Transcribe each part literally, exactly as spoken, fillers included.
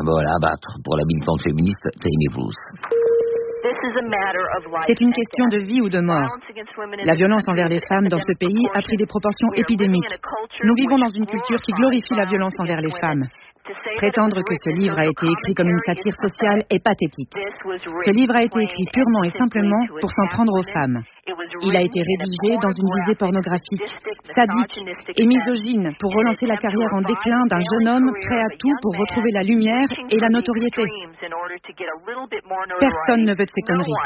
Voilà, à battre pour la militante féministe Tammy Bruce. C'est une question de vie ou de mort. La violence envers les femmes dans ce pays a pris des proportions épidémiques. Nous vivons dans une culture qui glorifie la violence envers les femmes. Prétendre que ce livre a été écrit comme une satire sociale est pathétique. Ce livre a été écrit purement et simplement pour s'en prendre aux femmes. Il a été rédigé dans une visée pornographique, sadique et misogyne pour relancer la carrière en déclin d'un jeune homme prêt à tout pour retrouver la lumière et la notoriété. Personne ne veut de ces conneries.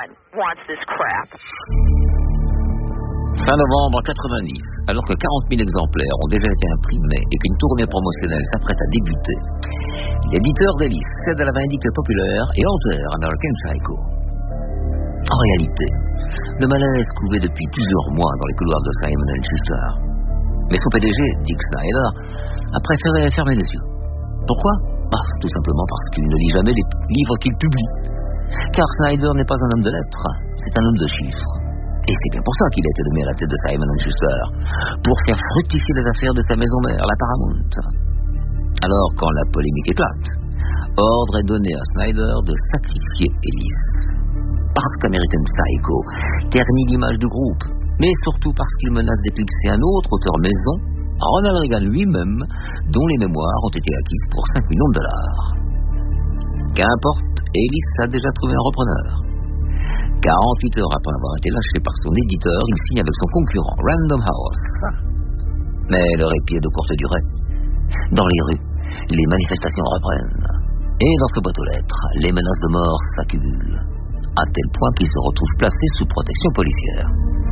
Fin novembre quatre-vingt-dix, alors que quarante mille exemplaires ont déjà été imprimés et qu'une tournée promotionnelle s'apprête à débuter, l'éditeur d'Alice cède à la vindicte populaire et enterre American Psycho. En réalité, le malaise couvait depuis plusieurs mois dans les couloirs de Simon and Schuster. Mais son P D G, Dick Snyder, a préféré fermer les yeux. Pourquoi ? Bah, tout simplement parce qu'il ne lit jamais les livres qu'il publie. Car Snyder n'est pas un homme de lettres, c'est un homme de chiffres. Et c'est bien pour ça qu'il a été nommé à la tête de Simon and Schuster, pour faire fructifier les affaires de sa maison mère, la Paramount. Alors, quand la polémique éclate, ordre est donné à Snyder de sacrifier Ellis. Parce qu'American Psycho ternit l'image du groupe, mais surtout parce qu'il menace d'éclipser un autre auteur maison, Ronald Reagan lui-même, dont les mémoires ont été acquises pour cinq millions de dollars. Qu'importe, Ellis a déjà trouvé un repreneur. quarante-huit heures après avoir été lâché par son éditeur, il signe avec son concurrent, Random House. Mais le répit est de courte durée. Dans les rues, les manifestations reprennent. Et dans ce boîte aux lettres, les menaces de mort s'accumulent, à tel point qu'il se retrouve placé sous protection policière.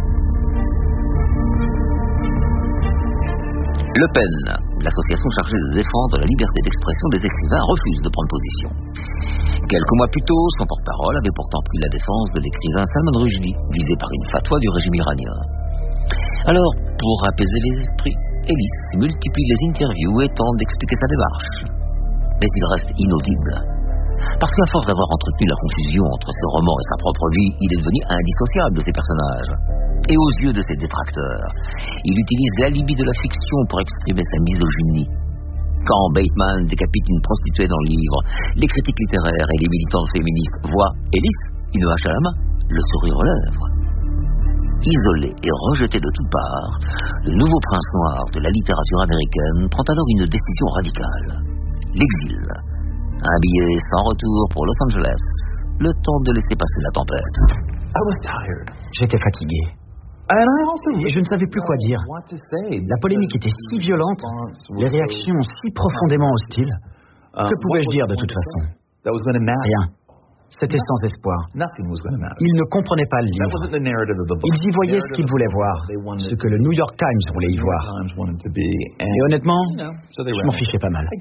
Le Pen, l'association chargée de défendre la liberté d'expression des écrivains, refuse de prendre position. Quelques mois plus tôt, son porte-parole avait pourtant pris la défense de l'écrivain Salman Rushdie, visé par une fatwa du régime iranien. Alors, pour apaiser les esprits, Ellis multiplie les interviews et tente d'expliquer sa démarche. Mais il reste inaudible. Parce qu'à force d'avoir entretenu la confusion entre ses romans et sa propre vie, il est devenu indissociable de ses personnages. Et aux yeux de ses détracteurs, il utilise l'alibi de la fiction pour exprimer sa misogynie. Quand Bateman décapite une prostituée dans le livre, les critiques littéraires et les militantes féministes voient Ellis, une hache à la main, le sourire aux lèvres. Isolé et rejeté de toutes parts, le nouveau prince noir de la littérature américaine prend alors une décision radicale. L'exil. Un billet sans retour pour Los Angeles, le temps de laisser passer la tempête. J'étais fatigué. Et je ne savais plus quoi dire. La polémique était si violente, les réactions si profondément hostiles. Que pouvais-je dire de toute façon ? Rien. C'était sans espoir. Ils ne comprenaient pas le livre. Ils y voyaient ce qu'ils voulaient voir, ce que le New York Times voulait y voir. Et honnêtement, je m'en fichais pas mal.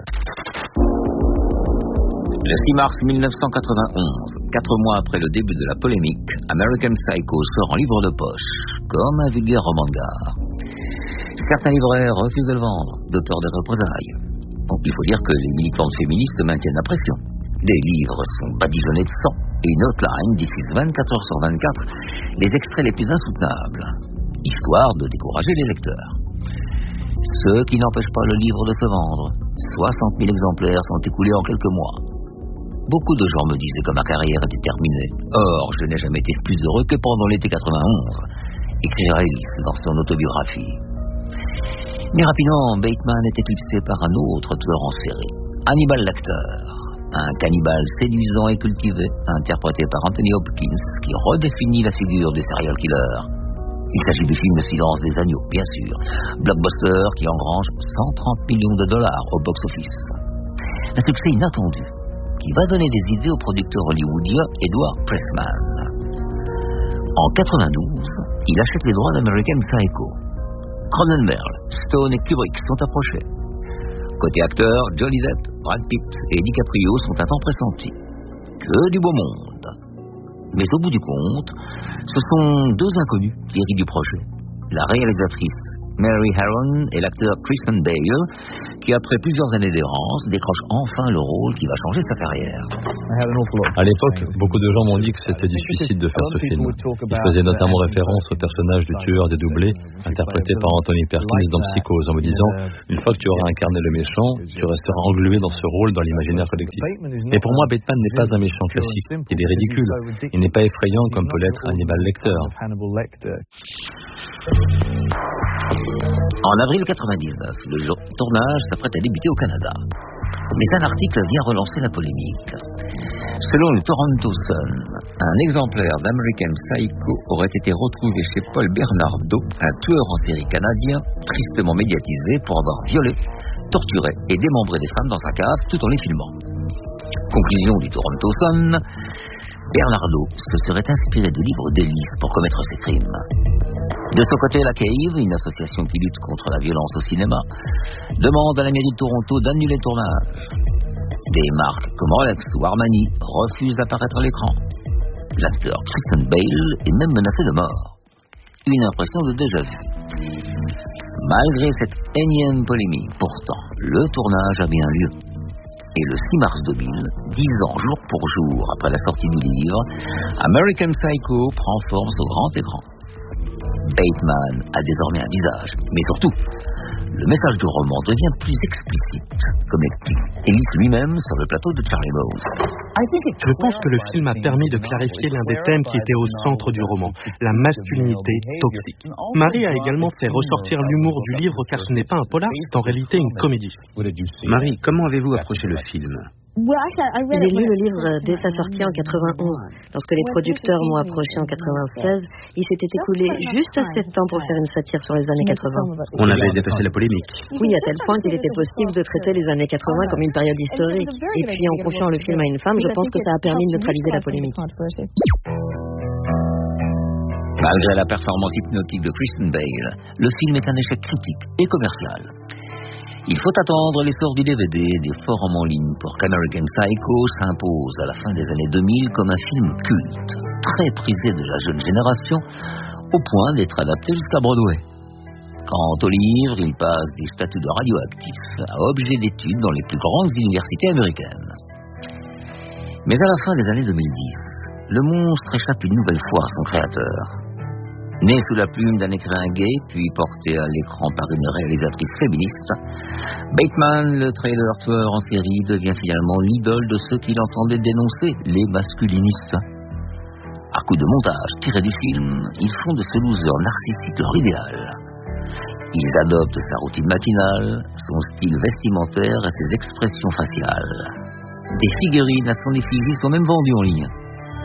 Le six mars mille neuf cent quatre-vingt-onze, quatre mois après le début de la polémique, American Psycho sort en livre de poche, comme un vulgaire roman de gare. Certains libraires refusent de le vendre, de peur des représailles. Donc il faut dire que les militantes féministes maintiennent la pression. Des livres sont badigeonnés de sang, et une hotline diffuse vingt-quatre heures sur vingt-quatre les extraits les plus insoutenables, histoire de décourager les lecteurs. Ce qui n'empêche pas le livre de se vendre. soixante mille exemplaires sont écoulés en quelques mois. Beaucoup de gens me disaient que ma carrière était terminée. Or, je n'ai jamais été plus heureux que pendant l'été quatre-vingt-onze, écrira Ellis dans son autobiographie. Mais rapidement, Bateman est éclipsé par un autre tueur en série, Hannibal Lecter, un cannibale séduisant et cultivé, interprété par Anthony Hopkins, qui redéfinit la figure du serial killer. Il s'agit du film Silence des agneaux, bien sûr, blockbuster qui engrange cent trente millions de dollars au box-office. Un succès inattendu, qui va donner des idées au producteur hollywoodien Edward Pressman. En quatre-vingt-douze, il achète les droits d'American Psycho. Cronenberg, Stone et Kubrick sont approchés. Côté acteur, Johnny Depp, Brad Pitt et DiCaprio sont un temps pressentis. Que du beau monde. Mais au bout du compte, ce sont deux inconnus qui héritent du projet. La réalisatrice Mary Harron et l'acteur Christian Bale, qui après plusieurs années d'errance décroche enfin le rôle qui va changer sa carrière. À l'époque, beaucoup de gens m'ont dit que c'était du suicide de faire ce film. Ils faisaient notamment référence au personnage du tueur dédoublé, interprété par Anthony Perkins dans Psychose, en me disant « Une fois que tu auras incarné le méchant, tu resteras englué dans ce rôle dans l'imaginaire collectif. » Mais pour moi, Bateman n'est pas un méchant classique. Il est ridicule. Il n'est pas effrayant comme peut l'être Hannibal Lecter. En avril quatre-vingt-dix-neuf, le tournage s'apprête à débuter au Canada. Mais un article vient relancer la polémique. Selon le Toronto Sun, un exemplaire d'American Psycho aurait été retrouvé chez Paul Bernardo, un tueur en série canadien tristement médiatisé pour avoir violé, torturé et démembré des femmes dans sa cave tout en les filmant. Conclusion du Toronto Sun, Bernardo se serait inspiré du livre d'Ellis pour commettre ses crimes. De son côté, la Cave, une association qui lutte contre la violence au cinéma, demande à la mairie de Toronto d'annuler le tournage. Des marques comme Rolex ou Armani refusent d'apparaître à l'écran. L'acteur Christian Bale est même menacé de mort. Une impression de déjà-vu. Malgré cette énième polémique, pourtant, le tournage a bien lieu. Et le six mars deux mille, dix ans jour pour jour après la sortie du livre, American Psycho prend forme au grand écran. Bateman a désormais un visage, mais surtout, le message du roman devient plus explicite, comme l'explique Ellis lui-même sur le plateau de Charlie Rose. Je pense que le film a permis de clarifier l'un des thèmes qui était au centre du roman, la masculinité toxique. Marie a également fait ressortir l'humour du livre car ce n'est pas un polar, c'est en réalité une comédie. Marie, comment avez-vous approché le film ? J'ai lu le livre dès sa sortie en quatre-vingt-onze. Lorsque les producteurs m'ont approché en quatre-vingt-seize, il s'était écoulé juste sept ans pour faire une satire sur les années quatre-vingts. On avait dépassé la polémique. Oui, à tel point qu'il était possible de traiter les années quatre-vingts comme une période historique. Et puis en confiant le film à une femme, je pense que ça a permis de neutraliser la polémique. Malgré la performance hypnotique de Christian Bale, le film est un échec critique et commercial. Il faut attendre l'essor du D V D et des forums en ligne pour qu'American Psycho s'impose à la fin des années deux mille comme un film culte, très prisé de la jeune génération, au point d'être adapté jusqu'à Broadway. Quant au livre, il passe des statuts de radioactif à objet d'étude dans les plus grandes universités américaines. Mais à la fin des années deux mille dix, le monstre échappe une nouvelle fois à son créateur. Né sous la plume d'un écrivain gay, puis porté à l'écran par une réalisatrice féministe, Bateman, le trailer tueur en série, devient finalement l'idole de ceux qui l'entendaient dénoncer, les masculinistes. À coup de montage tiré du film, ils font de ce loser narcissique leur idéal. Ils adoptent sa routine matinale, son style vestimentaire et ses expressions faciales. Des figurines à son effigie sont même vendues en ligne.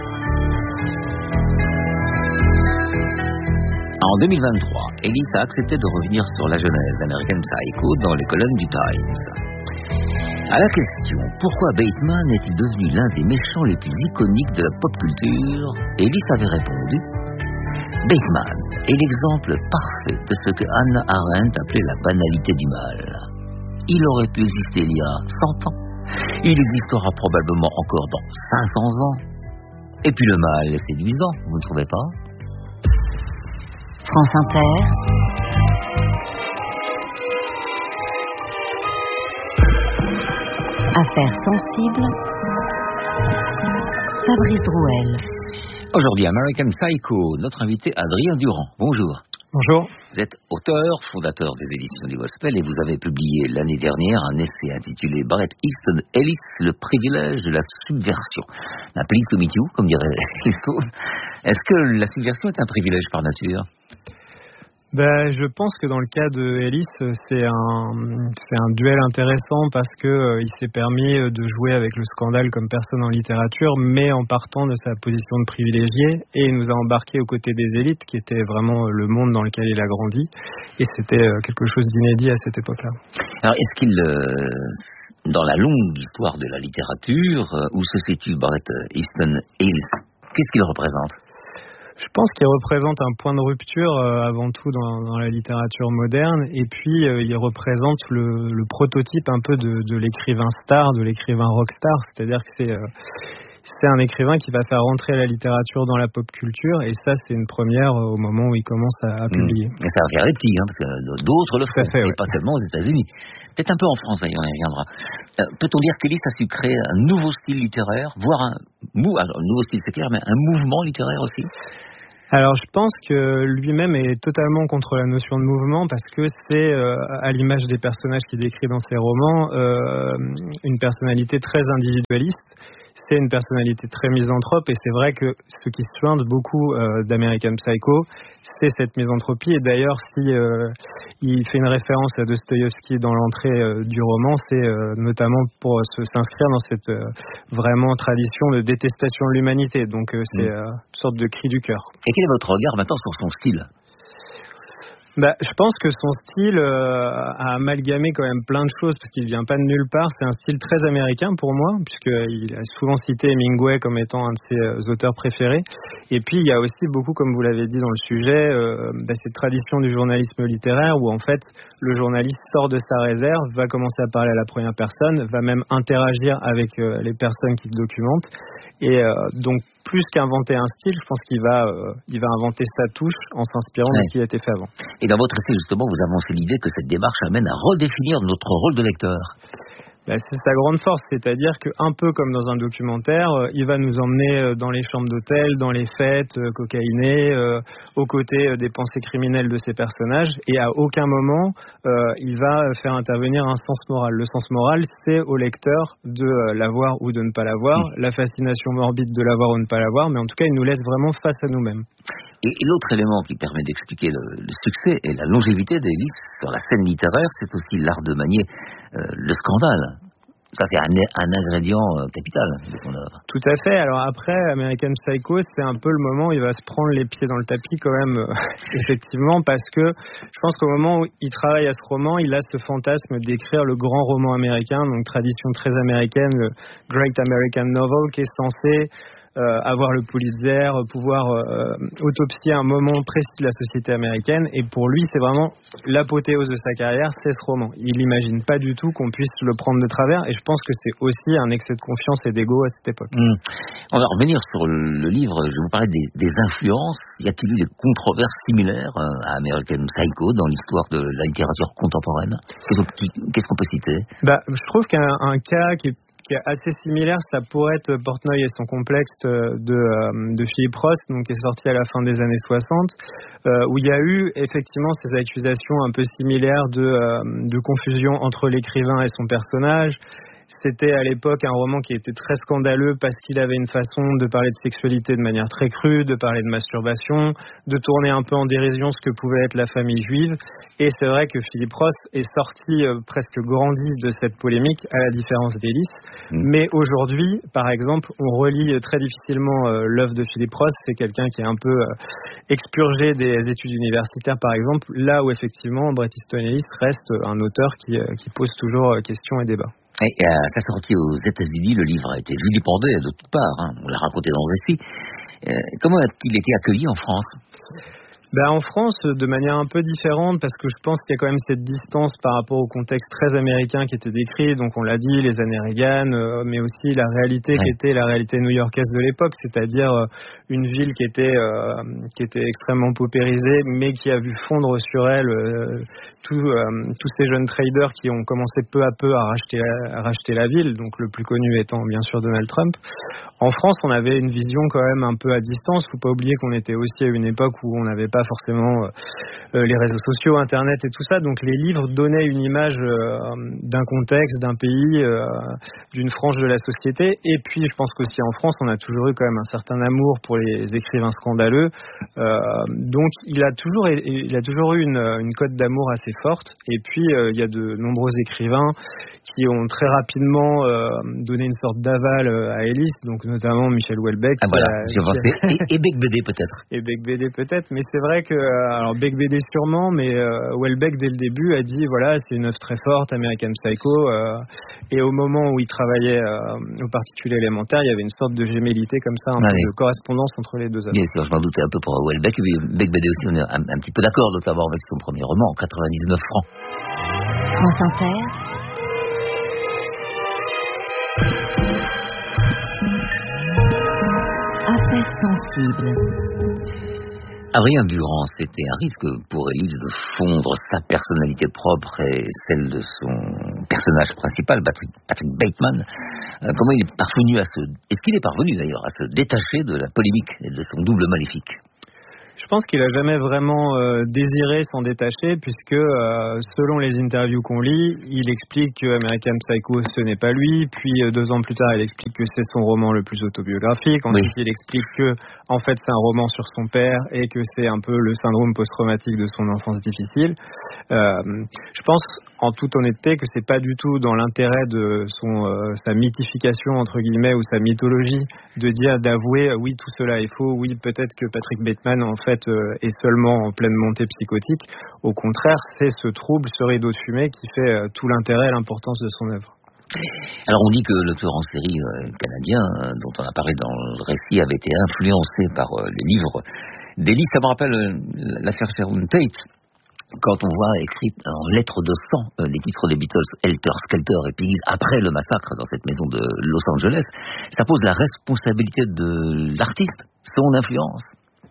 En deux mille vingt-trois, Ellis a accepté de revenir sur la genèse d'American Psycho dans les colonnes du Times. À la question « Pourquoi Bateman est-il devenu l'un des méchants les plus iconiques de la pop culture ?», Ellis avait répondu « Bateman est l'exemple parfait de ce que Hannah Arendt appelait la banalité du mal. Il aurait pu exister il y a cent ans. Il existera probablement encore dans cinq cents ans. Et puis le mal est séduisant, vous ne trouvez pas ? France Inter. Affaires sensibles. Fabrice Drouel. Aujourd'hui, American Psycho, notre invité Adrien Durand. Bonjour. Bonjour. Vous êtes auteur, fondateur des éditions du Gospel et vous avez publié l'année dernière un essai intitulé Bret Easton Ellis, le privilège de la subversion. Un please to meet you, comme dirait Christophe. Est-ce que la subversion est un privilège par nature ? Ben, je pense que dans le cas de Ellis, c'est un, c'est un duel intéressant parce que euh, il s'est permis de jouer avec le scandale comme personne en littérature, mais en partant de sa position de privilégié, et il nous a embarqué aux côtés des élites, qui était vraiment le monde dans lequel il a grandi, et c'était euh, quelque chose d'inédit à cette époque-là. Alors, est-ce qu'il, euh, dans la longue histoire de la littérature, euh, où se situe Bret Easton Ellis, qu'est-ce qu'il représente ? Je pense qu'il représente un point de rupture euh, avant tout dans, dans la littérature moderne, et puis euh, il représente le, le prototype un peu de, de l'écrivain star, de l'écrivain rockstar, c'est-à-dire que c'est, euh, c'est un écrivain qui va faire rentrer la littérature dans la pop culture, et ça, c'est une première au moment où il commence à, à publier. Mmh. Et ça va faire les petits, hein, parce que d'autres le font, fait, et ouais. pas seulement aux États-Unis. Peut-être un peu en France, d'ailleurs, on y reviendra. Euh, peut-on dire qu'Ellis a su créer un nouveau style littéraire, voire un, mou- alors, un nouveau style, c'est clair, mais un mouvement littéraire aussi? Alors je pense que lui-même est totalement contre la notion de mouvement, parce que c'est, euh, à l'image des personnages qu'il décrit dans ses romans, euh, une personnalité très individualiste. C'est une personnalité très misanthrope, et c'est vrai que ce qui suinte beaucoup euh, d'American Psycho, c'est cette misanthropie. Et d'ailleurs, si euh, il fait une référence à Dostoïevski dans l'entrée euh, du roman, c'est euh, notamment pour se, s'inscrire dans cette euh, vraiment tradition de détestation de l'humanité. Donc euh, c'est euh, une sorte de cri du cœur. Et quel est votre regard maintenant sur son style ? Bah, je pense que son style euh, a amalgamé quand même plein de choses, parce qu'il vient pas de nulle part. C'est un style très américain pour moi, puisqu'il a souvent cité Hemingway comme étant un de ses euh, auteurs préférés. Et puis il y a aussi beaucoup, comme vous l'avez dit dans le sujet, euh, bah, cette tradition du journalisme littéraire où en fait le journaliste sort de sa réserve, va commencer à parler à la première personne, va même interagir avec euh, les personnes qu'il documente. Et euh, donc plus qu'inventer un style, je pense qu'il va, euh, il va inventer sa touche en s'inspirant ouais. de ce qui a été fait avant. Et dans votre essai, justement, vous avancez l'idée que cette démarche amène à redéfinir notre rôle de lecteur. Bah, c'est sa grande force, c'est-à-dire qu'un peu comme dans un documentaire, euh, il va nous emmener euh, dans les chambres d'hôtel, dans les fêtes, euh, cocaïnées, euh, aux côtés euh, des pensées criminelles de ces personnages, et à aucun moment euh, il va faire intervenir un sens moral. Le sens moral, c'est au lecteur de euh, l'avoir ou de ne pas l'avoir, mmh. la fascination morbide de l'avoir ou de ne pas l'avoir, mais en tout cas il nous laisse vraiment face à nous-mêmes. Et, et l'autre élément qui permet d'expliquer le, le succès et la longévité d'Ellis sur la scène littéraire, c'est aussi l'art de manier euh, le scandale. Ça, c'est un, un ingrédient euh, capital de son œuvre. Tout à fait. Alors après, American Psycho, c'est un peu le moment où il va se prendre les pieds dans le tapis quand même, euh, effectivement, parce que je pense qu'au moment où il travaille à ce roman, il a ce fantasme d'écrire le grand roman américain, donc tradition très américaine, le Great American Novel, qui est censé Euh, avoir le Pulitzer, pouvoir euh, autopsier un moment précis de la société américaine, et pour lui c'est vraiment l'apothéose de sa carrière, c'est ce roman. Il n'imagine pas du tout qu'on puisse le prendre de travers, et je pense que c'est aussi un excès de confiance et d'ego à cette époque. Mmh. On va revenir sur le livre, je vous parlais des, des influences. Y a-t-il eu des controverses similaires à American Psycho dans l'histoire de la littérature contemporaine ? Qu'est-ce qu'on peut citer ? Bah, je trouve qu'un un cas qui est qui est assez similaire, ça pourrait être Portnoy et son complexe de, de Philip Roth, donc qui est sorti à la fin des années soixante, euh, où il y a eu effectivement ces accusations un peu similaires de, euh, de confusion entre l'écrivain et son personnage. C'était à l'époque un roman qui était très scandaleux parce qu'il avait une façon de parler de sexualité de manière très crue, de parler de masturbation, de tourner un peu en dérision ce que pouvait être la famille juive. Et c'est vrai que Philip Roth est sorti euh, presque grandi de cette polémique, à la différence d'Ellis. Mmh. Mais aujourd'hui, par exemple, on relit très difficilement euh, l'œuvre de Philip Roth. C'est quelqu'un qui est un peu euh, expurgé des études universitaires, par exemple, là où effectivement Bret Easton Ellis reste un auteur qui, euh, qui pose toujours euh, questions et débats. Et à sa sortie aux États-Unis, le livre a été vilipendé de toutes parts. Hein. On l'a raconté dans le récit. Euh, comment a-t-il été accueilli en France ? Ben, en France, de manière un peu différente, parce que je pense qu'il y a quand même cette distance par rapport au contexte très américain qui était décrit. Donc on l'a dit, les années Reagan, euh, mais aussi la réalité ouais. qui était la réalité new-yorkaise de l'époque, c'est-à-dire euh, une ville qui était euh, qui était extrêmement paupérisée, mais qui a vu fondre sur elle euh, tout, euh, tous ces jeunes traders qui ont commencé peu à peu à racheter, à racheter la ville. Donc le plus connu étant bien sûr Donald Trump. En France, on avait une vision quand même un peu à distance. Faut pas oublier qu'on était aussi à une époque où on n'avait pas pas forcément euh, les réseaux sociaux, Internet et tout ça. Donc les livres donnaient une image euh, d'un contexte, d'un pays, euh, d'une frange de la société. Et puis je pense qu'aussi en France, on a toujours eu quand même un certain amour pour les écrivains scandaleux. Euh, donc il a toujours, il a toujours eu une, une cote d'amour assez forte. Et puis euh, il y a de nombreux écrivains qui ont très rapidement euh, donné une sorte d'aval à Ellis, donc notamment Michel Houellebecq. Ah voilà, a, j'ai pensé. A... Et, et Beigbeder peut-être. Et Beigbeder peut-être, mais c'est vrai que, alors Beigbeder sûrement, mais euh, Houellebecq dès le début a dit voilà, c'est une œuvre très forte, American Psycho, euh, et au moment où il travaillait euh, au particulier élémentaire, il y avait une sorte de gémellité comme ça, un ah, peu oui. de correspondance entre les deux œuvres. Bien sûr, je m'en doutais un peu pour Houellebecq, Beigbeder aussi, on est un, un petit peu d'accord, notamment avec son premier roman, quatre-vingt-dix-neuf francs. France Inter. sensible. Adrien Durand, c'était un risque pour Ellis de fondre sa personnalité propre et celle de son personnage principal, Patrick, Patrick Bateman. Euh, comment il est parvenu à se... Est-ce qu'il est parvenu d'ailleurs à se détacher de la polémique et de son double maléfique ? Je pense qu'il n'a jamais vraiment euh, désiré s'en détacher, puisque euh, selon les interviews qu'on lit, il explique que American Psycho, ce n'est pas lui. Puis euh, deux ans plus tard, il explique que c'est son roman le plus autobiographique. Ensuite, oui. il explique que, en fait, c'est un roman sur son père et que c'est un peu le syndrome post-traumatique de son enfance difficile. Euh, je pense, en toute honnêteté, que c'est pas du tout dans l'intérêt de son euh, sa mythification entre guillemets ou sa mythologie de dire d'avouer oui tout cela est faux, oui peut-être que Patrick Bateman en fait euh, est seulement en pleine montée psychotique. Au contraire, c'est ce trouble, ce rideau de fumée qui fait euh, tout l'intérêt et l'importance de son œuvre. Alors on dit que le tueur en série euh, canadien euh, dont on a parlé dans le récit avait été influencé par euh, les livres d'Ellis. Ça me rappelle euh, l'affaire Sharon Tate. Quand on voit écrit en lettres de sang euh, les titres des Beatles, Helter Skelter et Piggies, après le massacre dans cette maison de Los Angeles, ça pose la responsabilité de l'artiste, son influence.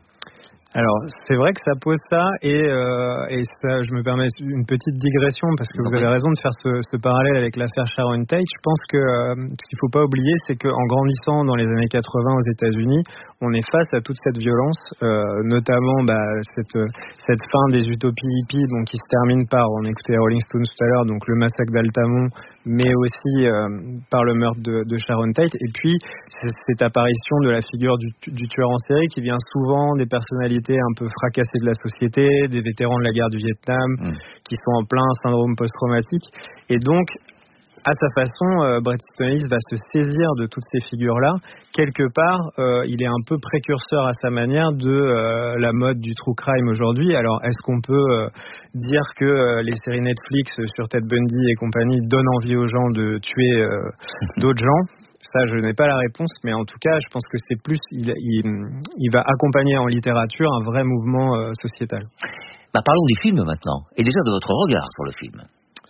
Alors, c'est vrai que ça pose ça, et, euh, et ça, je me permets une petite digression, parce que vous avez raison de faire ce, ce parallèle avec l'affaire Sharon Tate. Je pense que euh, ce qu'il ne faut pas oublier, c'est qu'en grandissant dans les années quatre-vingts aux États-Unis, on est face à toute cette violence, euh, notamment bah, cette, cette fin des utopies hippies, donc, qui se termine par, on écoutait Rolling Stones tout à l'heure, donc le massacre d'Altamont, mais aussi euh, par le meurtre de, de Sharon Tate, et puis c'est, cette apparition de la figure du, du tueur en série qui vient souvent des personnalités un peu fracassées de la société, des vétérans de la guerre du Vietnam, mmh. qui sont en plein syndrome post-traumatique. Et donc, à sa façon, euh, Bret Easton Ellis va se saisir de toutes ces figures-là. Quelque part, euh, il est un peu précurseur à sa manière de euh, la mode du true crime aujourd'hui. Alors, est-ce qu'on peut euh, dire que euh, les séries Netflix sur Ted Bundy et compagnie donnent envie aux gens de tuer euh, d'autres gens ? Ça, je n'ai pas la réponse, mais en tout cas, je pense que c'est plus, il, il, il va accompagner en littérature un vrai mouvement euh, sociétal. Bah, parlons du film maintenant, et déjà de votre regard sur le film.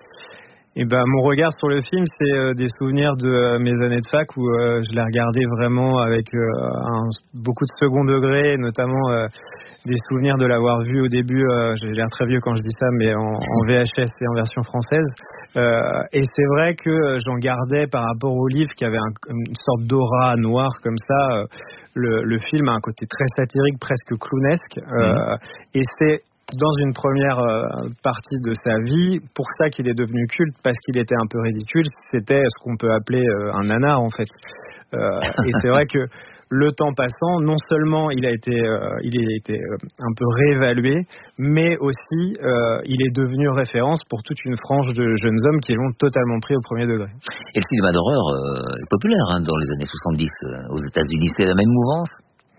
Et ben, mon regard sur le film, c'est euh, des souvenirs de euh, mes années de fac où euh, je l'ai regardé vraiment avec euh, un, beaucoup de second degré, notamment euh, des souvenirs de l'avoir vu au début, euh, j'ai l'air très vieux quand je dis ça, mais en, en V H S et en version française. Euh, et c'est vrai que euh, j'en gardais par rapport au livre qui avait un, une sorte d'aura noire comme ça. Euh, le, le film a un côté très satirique, presque clownesque. Euh, mmh. Et c'est dans une première euh, partie de sa vie, pour ça qu'il est devenu culte, parce qu'il était un peu ridicule, c'était ce qu'on peut appeler euh, un nanar en fait. Euh, et c'est vrai que le temps passant, non seulement il a été, euh, il a été euh, un peu réévalué, mais aussi euh, il est devenu référence pour toute une frange de jeunes hommes qui l'ont totalement pris au premier degré. Et le cinéma d'horreur euh, est populaire hein, dans les années soixante-dix euh, aux États-Unis, c'est la même mouvance ?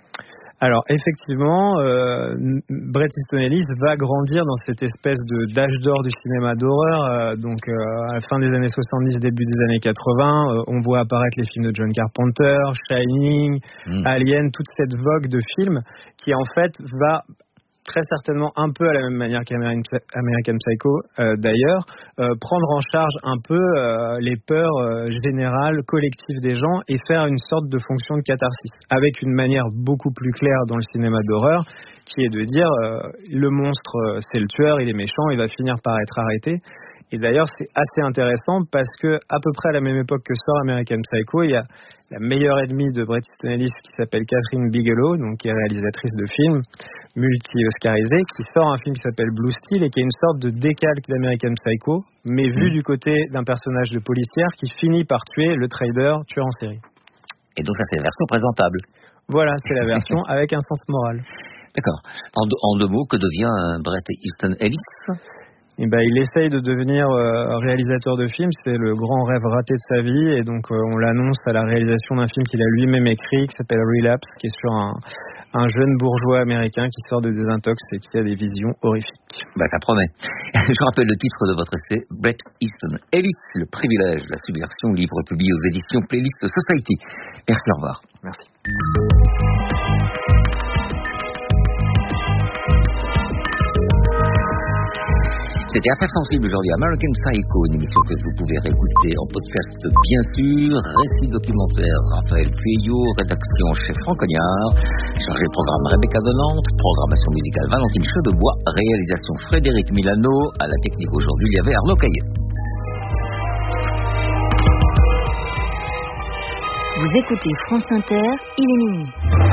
Alors effectivement, euh, Bret Easton Ellis va grandir dans cette espèce de d'âge d'or du cinéma d'horreur. Euh, donc euh, à la fin des années soixante-dix, début des années quatre-vingts, euh, on voit apparaître les films de John Carpenter, Shining, mmh. Alien, toute cette vogue de films qui en fait va très certainement un peu à la même manière qu'American Psycho euh, d'ailleurs, euh, prendre en charge un peu euh, les peurs euh, générales, collectives des gens et faire une sorte de fonction de catharsis, avec une manière beaucoup plus claire dans le cinéma d'horreur, qui est de dire euh, le monstre euh, c'est le tueur, il est méchant, il va finir par être arrêté. Et d'ailleurs c'est assez intéressant parce que à peu près à la même époque que sort American Psycho, il y a la meilleure ennemie de Bret Easton Ellis qui s'appelle Catherine Bigelow, donc qui est réalisatrice de films multi-oscarisée, qui sort un film qui s'appelle Blue Steel et qui est une sorte de décalque d'American Psycho, mais vu mmh. du côté d'un personnage de policière qui finit par tuer le trader tueur en série. Et donc ça c'est la version présentable. Voilà, c'est la version avec un sens moral. D'accord. En, de, en deux mots, que devient Bret Easton Ellis ? Et ben, il essaye de devenir euh, réalisateur de films, c'est le grand rêve raté de sa vie, et donc euh, on l'annonce à la réalisation d'un film qu'il a lui-même écrit, qui s'appelle Relapse, qui est sur un, un jeune bourgeois américain qui sort de désintox et qui a des visions horrifiques. Bah ça promet. Je rappelle le titre de votre essai, Bret Easton Ellis, le privilège, la subversion, livre publié aux éditions Playlist Society. Merci, au revoir. Merci. C'était Affaires sensibles aujourd'hui, American Psycho, une émission que vous pouvez réécouter en podcast bien sûr. Récit documentaire Raphaël Pueyo, rédaction chef Franck Cognard, chargé de programme Rebecca Donante, programmation musicale Valentine Chedebois, réalisation Frédéric Milano, à la technique aujourd'hui il y avait Arnaud Caillet. Vous écoutez France Inter, il est minuit.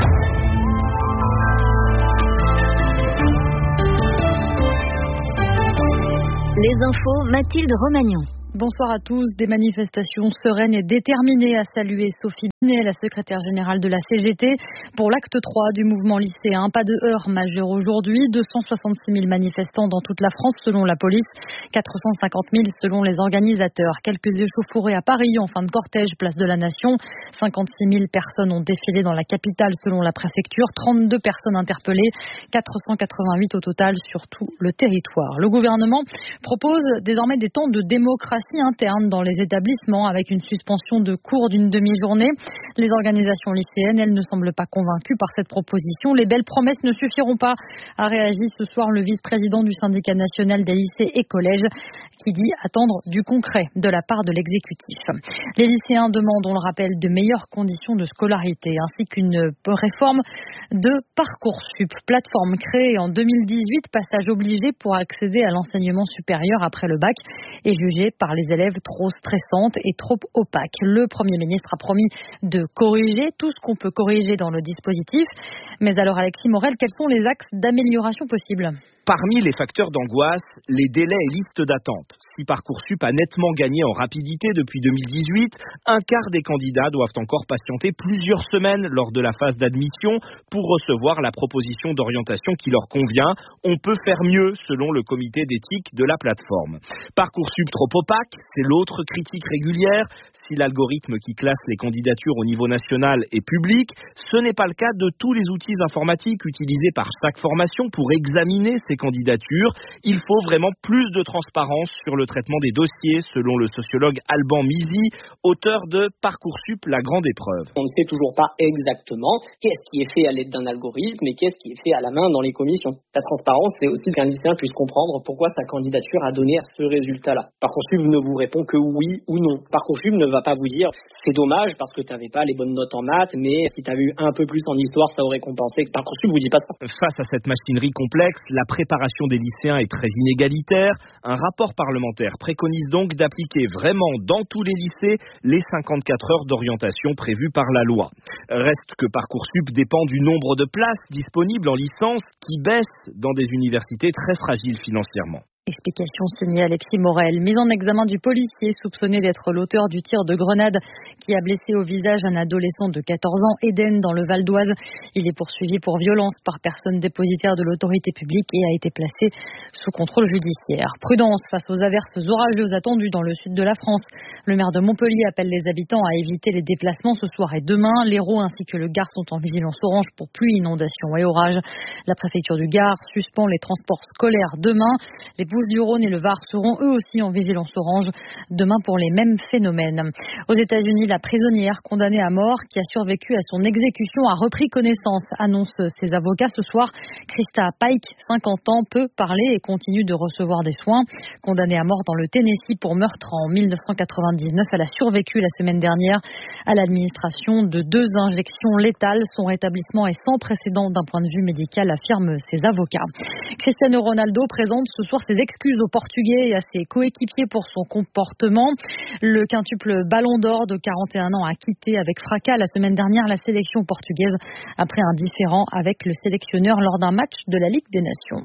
Les infos, Mathilde Romagnan. Bonsoir à tous. Des manifestations sereines et déterminées à saluer Sophie Binet, la secrétaire générale de la C G T, pour l'acte trois du mouvement lycéen. Pas de heurts majeurs aujourd'hui. deux cent soixante-six mille manifestants dans toute la France selon la police, quatre cent cinquante mille selon les organisateurs. Quelques échauffourées à Paris en fin de cortège, place de la Nation. cinquante-six mille personnes ont défilé dans la capitale selon la préfecture. trente-deux personnes interpellées, quatre cent quatre-vingt-huit au total sur tout le territoire. Le gouvernement propose désormais des temps de démocratie interne dans les établissements avec une suspension de cours d'une demi-journée. Les organisations lycéennes, elles, ne semblent pas convaincues par cette proposition. Les belles promesses ne suffiront pas, a réagi ce soir le vice-président du syndicat national des lycées et collèges qui dit attendre du concret de la part de l'exécutif. Les lycéens demandent, on le rappelle, de meilleures conditions de scolarité ainsi qu'une réforme de Parcoursup, plateforme créée en deux mille dix-huit, passage obligé pour accéder à l'enseignement supérieur après le bac, est jugée par les élèves trop stressante et trop opaque. Le Premier ministre a promis de corriger tout ce qu'on peut corriger dans le dispositif. Mais alors Alexis Morel, quels sont les axes d'amélioration possibles ? Parmi les facteurs d'angoisse, les délais et listes d'attente. Si Parcoursup a nettement gagné en rapidité depuis deux mille dix-huit, un quart des candidats doivent encore patienter plusieurs semaines lors de la phase d'admission pour recevoir la proposition d'orientation qui leur convient. On peut faire mieux selon le comité d'éthique de la plateforme. Parcoursup trop opaque, c'est l'autre critique régulière. Si l'algorithme qui classe les candidatures au niveau national est public, ce n'est pas le cas de tous les outils informatiques utilisés par chaque formation pour examiner ces candidatures. Il faut vraiment plus de transparence sur le traitement des dossiers, selon le sociologue Alban Mizy, auteur de Parcoursup, la grande épreuve. On ne sait toujours pas exactement qu'est-ce qui est fait à l'aide d'un algorithme et qu'est-ce qui est fait à la main dans les commissions. La transparence, c'est aussi qu'un lycéen puisse comprendre pourquoi sa candidature a donné ce résultat-là. Parcoursup ne vous répond que oui ou non. Parcoursup ne va pas vous dire c'est dommage parce que tu n'avais pas les bonnes notes en maths, mais si tu avais eu un peu plus en histoire, ça aurait compensé. Parcoursup vous dit pas ça. Face à cette machinerie complexe, la préparation des lycéens est très inégalitaire. Un rapport parlementaire préconise donc d'appliquer vraiment dans tous les lycées les cinquante-quatre heures d'orientation prévues par la loi. Reste que Parcoursup dépend du nombre de places disponibles en licence qui baisse dans des universités très fragiles financièrement. Explication signée Alexis Morel. Mise en examen du policier soupçonné d'être l'auteur du tir de grenade qui a blessé au visage un adolescent de quatorze ans, Eden, dans le Val d'Oise. Il est poursuivi pour violence par personne dépositaire de l'autorité publique et a été placé sous contrôle judiciaire. Prudence face aux averses orageuses attendues dans le sud de la France. Le maire de Montpellier appelle les habitants à éviter les déplacements ce soir et demain. L'Hérault ainsi que le Gard sont en vigilance orange pour pluie, inondations et orages. La préfecture du Gard suspend les transports scolaires demain. Les Bouches-du-Rhône et le Var seront eux aussi en vigilance orange demain pour les mêmes phénomènes. Aux États-Unis, la prisonnière condamnée à mort qui a survécu à son exécution a repris connaissance, annoncent ses avocats ce soir. Krista Pike, cinquante ans, peut parler et continue de recevoir des soins. Condamnée à mort dans le Tennessee pour meurtre en mille neuf cent quatre-vingt-dix-neuf, elle a survécu la semaine dernière à l'administration de deux injections létales. Son rétablissement est sans précédent d'un point de vue médical, affirment ses avocats. Cristiano Ronaldo présente ce soir ses excuses aux Portugais et à ses coéquipiers pour son comportement. Le quintuple Ballon d'Or de quarante et un ans a quitté avec fracas la semaine dernière la sélection portugaise après un différend avec le sélectionneur lors d'un match de la Ligue des Nations.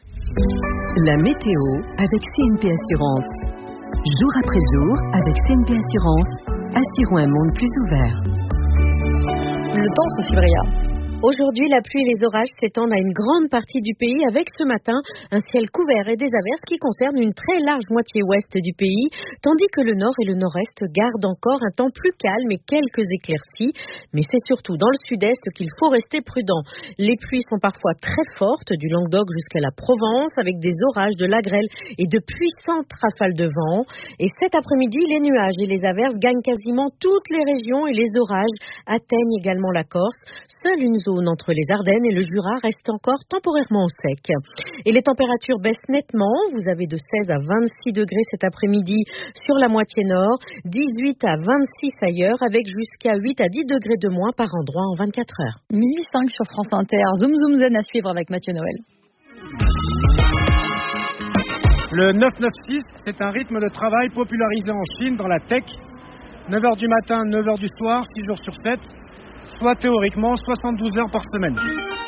La météo avec C N P Assurance. Jour après jour, avec C N P Assurance, assurons un monde plus ouvert. Le temps, Sophie Bria. Aujourd'hui, la pluie et les orages s'étendent à une grande partie du pays avec ce matin un ciel couvert et des averses qui concernent une très large moitié ouest du pays, tandis que le nord et le nord-est gardent encore un temps plus calme et quelques éclaircies. Mais c'est surtout dans le sud-est qu'il faut rester prudent. Les pluies sont parfois très fortes, du Languedoc jusqu'à la Provence, avec des orages, de la grêle et de puissantes rafales de vent. Et cet après-midi, les nuages et les averses gagnent quasiment toutes les régions et les orages atteignent également la Corse. Seule une zone zone entre les Ardennes et le Jura reste encore temporairement au sec. Et les températures baissent nettement. Vous avez de seize à vingt-six degrés cet après-midi sur la moitié nord, dix-huit à vingt-six ailleurs, avec jusqu'à huit à dix degrés de moins par endroit en vingt-quatre heures. Minuit cinq sur France Inter. Zoom Zoom Zen à suivre avec Mathieu Noël. Le neuf neuf six, c'est un rythme de travail popularisé en Chine dans la tech. neuf heures du matin, neuf heures du soir, six jours sur sept, soit théoriquement soixante-douze heures par semaine.